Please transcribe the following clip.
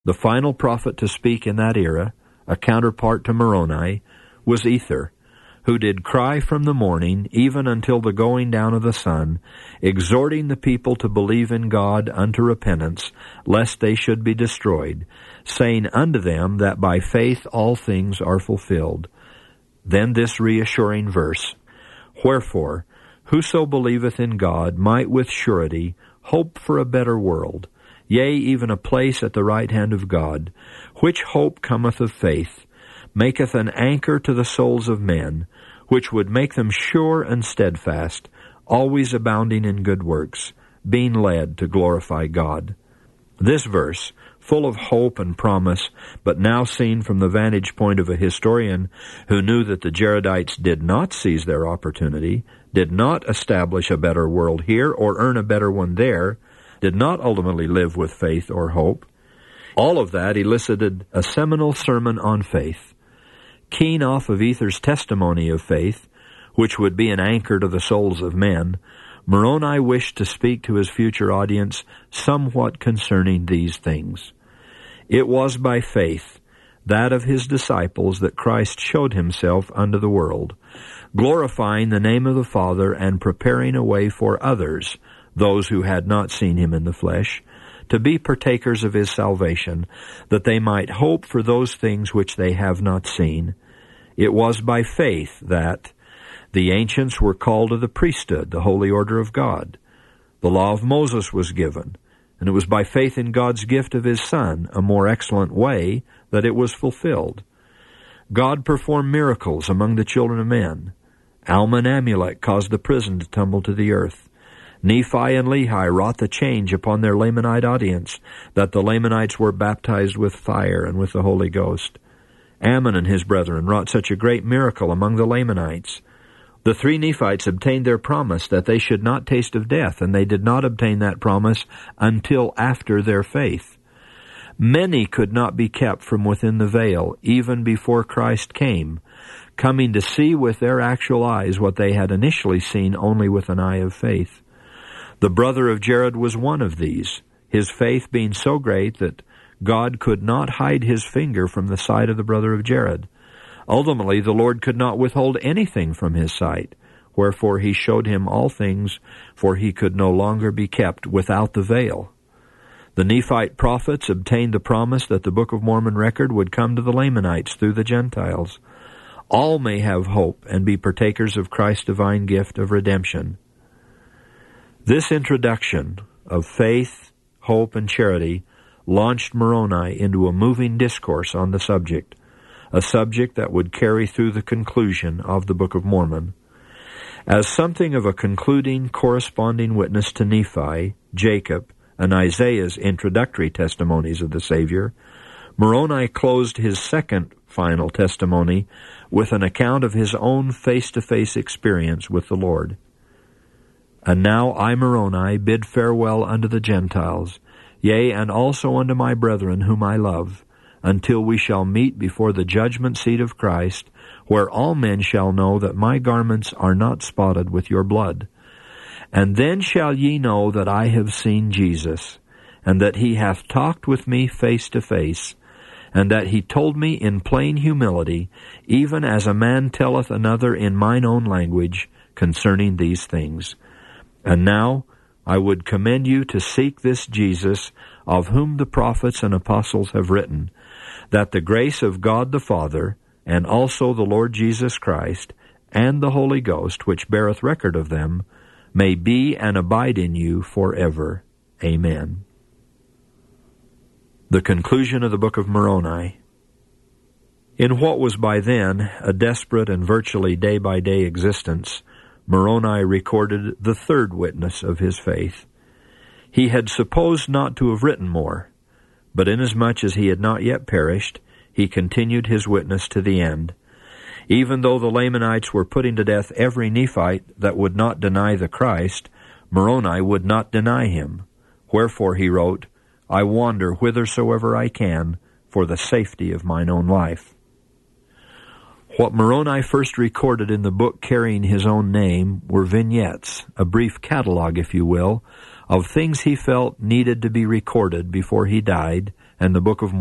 The final prophet to speak in that era, a counterpart to Moroni, was Ether, who did cry from the morning even until the going down of the sun, exhorting the people to believe in God unto repentance, lest they should be destroyed, saying unto them that by faith all things are fulfilled. Then this reassuring verse, Wherefore, whoso believeth in God might with surety hope for a better world, yea, even a place at the right hand of God, which hope cometh of faith, maketh an anchor to the souls of men, which would make them sure and steadfast, always abounding in good works, being led to glorify God. This verse, full of hope and promise, but now seen from the vantage point of a historian who knew that the Jaredites did not seize their opportunity, did not establish a better world here or earn a better one there, did not ultimately live with faith or hope. All of that elicited a seminal sermon on faith. Keen off of Ether's testimony of faith, which would be an anchor to the souls of men, Moroni wished to speak to his future audience somewhat concerning these things. It was by faith, that of his disciples, that Christ showed himself unto the world, glorifying the name of the Father and preparing a way for others, those who had not seen him in the flesh, to be partakers of his salvation, that they might hope for those things which they have not seen. It was by faith that the ancients were called to the priesthood, the holy order of God. The law of Moses was given, and it was by faith in God's gift of his Son, a more excellent way, that it was fulfilled. God performed miracles among the children of men. Alma and Amulek caused the prison to tumble to the earth. Nephi and Lehi wrought the change upon their Lamanite audience, that the Lamanites were baptized with fire and with the Holy Ghost. Ammon and his brethren wrought such a great miracle among the Lamanites. The 3 Nephites obtained their promise that they should not taste of death, and they did not obtain that promise until after their faith. Many could not be kept from within the veil, even before Christ came, coming to see with their actual eyes what they had initially seen only with an eye of faith. The brother of Jared was one of these, his faith being so great that God could not hide his finger from the sight of the brother of Jared. Ultimately, the Lord could not withhold anything from his sight, wherefore he showed him all things, for he could no longer be kept without the veil. The Nephite prophets obtained the promise that the Book of Mormon record would come to the Lamanites through the Gentiles. All may have hope and be partakers of Christ's divine gift of redemption. This introduction of faith, hope, and charity launched Moroni into a moving discourse on the subject, a subject that would carry through the conclusion of the Book of Mormon. As something of a concluding, corresponding witness to Nephi, Jacob, and Isaiah's introductory testimonies of the Savior, Moroni closed his second final testimony with an account of his own face-to-face experience with the Lord. And now I, Moroni, bid farewell unto the Gentiles, yea, and also unto my brethren whom I love, until we shall meet before the judgment seat of Christ, where all men shall know that my garments are not spotted with your blood. And then shall ye know that I have seen Jesus, and that he hath talked with me face to face, and that he told me in plain humility, even as a man telleth another in mine own language, concerning these things. And now I would commend you to seek this Jesus, of whom the prophets and apostles have written, that the grace of God the Father, and also the Lord Jesus Christ, and the Holy Ghost, which beareth record of them, may be and abide in you forever. Amen. The conclusion of the Book of Moroni. In what was by then a desperate and virtually day-by-day existence, Moroni recorded the third witness of his faith. He had supposed not to have written more, but inasmuch as he had not yet perished, he continued his witness to the end. Even though the Lamanites were putting to death every Nephite that would not deny the Christ, Moroni would not deny him. Wherefore he wrote, I wander whithersoever I can, for the safety of mine own life. What Moroni first recorded in the book carrying his own name were vignettes, a brief catalog, if you will, of things he felt needed to be recorded before he died, and the Book of